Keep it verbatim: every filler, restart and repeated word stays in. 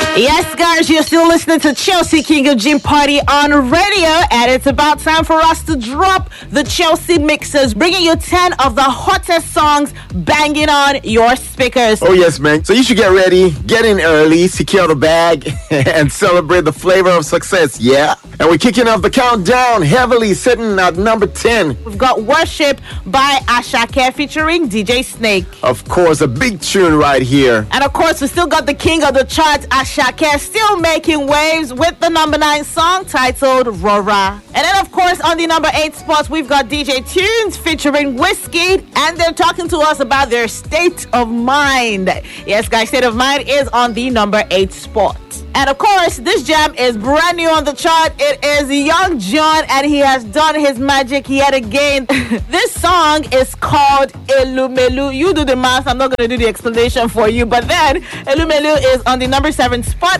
Yes, guys, you're still listening to Chelsea King of Gym Party on radio, and it's about time for us to drop the Chelsea mixers, bringing you ten of the hottest songs banging on your speakers. Oh, yes, man. So you should get ready, get in early, secure the bag, and celebrate the flavor of success, yeah? And we're kicking off the countdown heavily, sitting at number ten. We've got Worship by Ashake featuring D J Snake. Of course, a big tune right here. And of course, we still got the king of the charts, Ashake, still making waves with the number nine song titled Rora. And then, of course, on the number eight spot, we've got D J Tunes featuring Whiskey, and they're talking to us about their state of mind. Yes, guys, state of mind is on the number eight spot. And of course, this jam is brand new on the chart. It is Young John, and he has done his magic yet again. This song is called Elumelu. You do the math. I'm not going to do the explanation for you. But then, Elumelu is on the number seven spot